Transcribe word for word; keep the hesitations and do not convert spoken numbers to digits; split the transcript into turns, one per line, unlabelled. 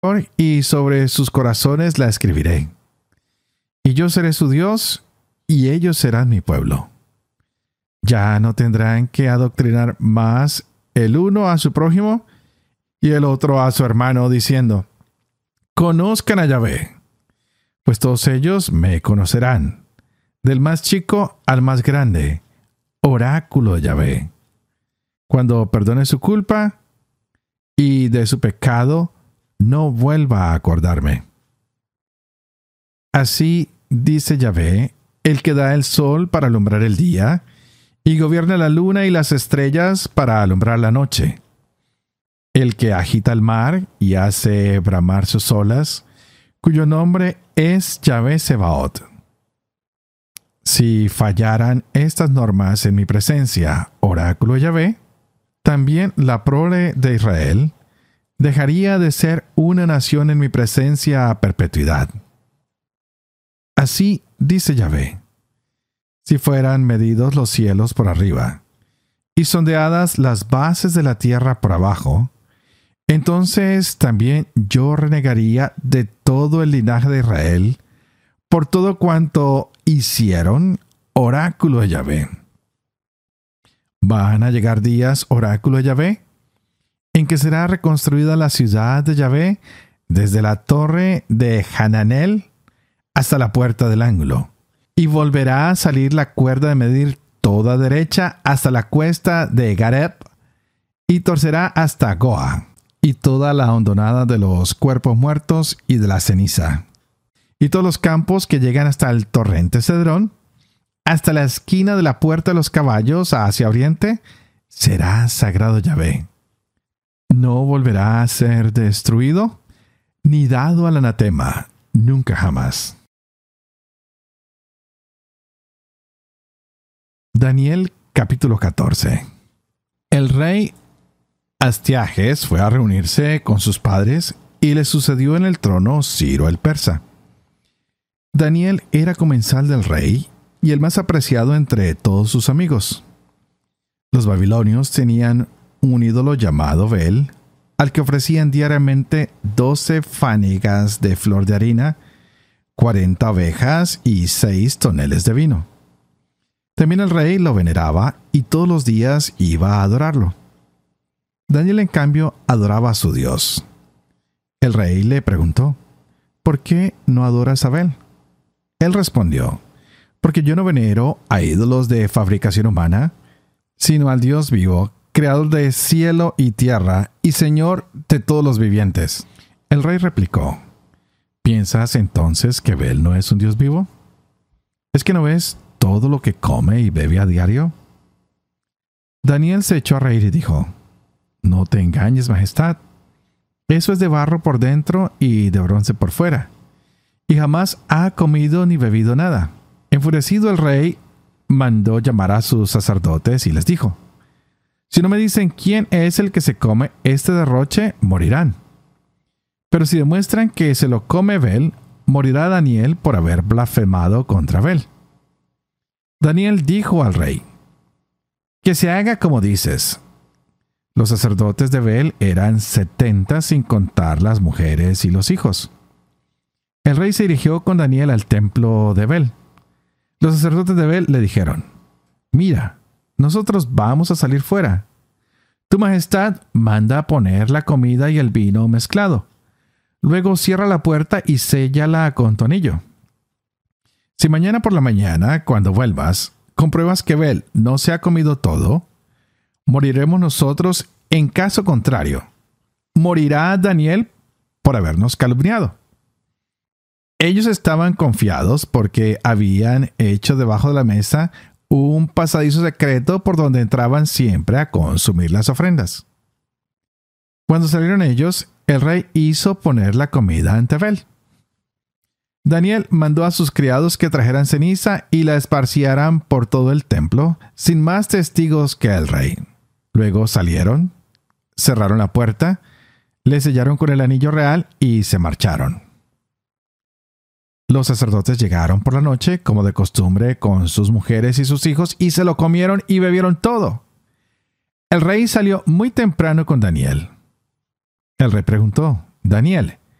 y sobre sus corazones la escribiré. Y yo seré su Dios, y ellos serán mi pueblo. Ya no tendrán que adoctrinar más el uno a su prójimo y el otro a su hermano, diciendo: conozcan a Yahvé, pues todos ellos me conocerán, del más chico al más grande, oráculo de Yahvé. Cuando perdone su culpa y de su pecado, no vuelva a acordarme. Así dice Yahvé, el que da el sol para alumbrar el día, y gobierna la luna y las estrellas para alumbrar la noche. El que agita el mar y hace bramar sus olas, cuyo nombre es Yahvé Sebaot. Si fallaran estas normas en mi presencia, oráculo de Yahvé, también la prole de Israel dejaría de ser una nación en mi presencia a perpetuidad. Así dice Yahvé: si fueran medidos los cielos por arriba y sondeadas las bases de la tierra por abajo, entonces también yo renegaría de todo el linaje de Israel por todo cuanto hicieron, oráculo de Yahvé. Van a llegar días, oráculo de Yahvé, en que será reconstruida la ciudad de Yahvé desde la torre de Hananel hasta la puerta del ángulo, y volverá a salir la cuerda de medir toda derecha hasta la cuesta de Gareb, y torcerá hasta Goa, y toda la hondonada de los cuerpos muertos y de la ceniza, y todos los campos que llegan hasta el torrente Cedrón, hasta la esquina de la puerta de los caballos hacia oriente, será sagrado Yahvé. No volverá a ser destruido, ni dado al anatema, nunca jamás. Daniel capítulo catorce. El rey Astiages fue a reunirse con sus padres y le sucedió en el trono Ciro el persa. Daniel era comensal del rey y el más apreciado entre todos sus amigos. Los babilonios tenían un ídolo llamado Bel, al que ofrecían diariamente doce fanegas de flor de harina, cuarenta ovejas y seis toneles de vino. También el rey lo veneraba y todos los días iba a adorarlo. Daniel, en cambio, adoraba a su Dios. El rey le preguntó: ¿por qué no adoras a Bel? Él respondió: porque yo no venero a ídolos de fabricación humana, sino al Dios vivo, creador de cielo y tierra, y Señor de todos los vivientes. El rey replicó: ¿piensas entonces que Bel no es un Dios vivo? ¿Es que no ves todo lo que come y bebe a diario? Daniel se echó a reír y dijo: no te engañes, majestad. Eso es de barro por dentro y de bronce por fuera, y jamás ha comido ni bebido nada. Enfurecido el rey mandó llamar a sus sacerdotes y les dijo: si no me dicen quién es el que se come este derroche, morirán. Pero si demuestran que se lo come Bel, morirá Daniel por haber blasfemado contra Bel. Daniel dijo al rey: que se haga como dices. Los sacerdotes de Bel eran setenta sin contar las mujeres y los hijos. El rey se dirigió con Daniel al templo de Bel. Los sacerdotes de Bel le dijeron: mira, nosotros vamos a salir fuera. Tu majestad manda a poner la comida y el vino mezclado. Luego cierra la puerta y séllala con tornillo. Si mañana por la mañana, cuando vuelvas, compruebas que Bel no se ha comido todo, moriremos nosotros. En caso contrario, morirá Daniel por habernos calumniado. Ellos estaban confiados porque habían hecho debajo de la mesa un pasadizo secreto por donde entraban siempre a consumir las ofrendas. Cuando salieron ellos, el rey hizo poner la comida ante Bel. Daniel mandó a sus criados que trajeran ceniza y la esparcieran por todo el templo, sin más testigos que el rey. Luego salieron, cerraron la puerta, le sellaron con el anillo real y se marcharon. Los sacerdotes llegaron por la noche, como de costumbre, con sus mujeres y sus hijos, y se lo comieron y bebieron todo. El rey salió muy temprano con Daniel. El rey preguntó: Daniel,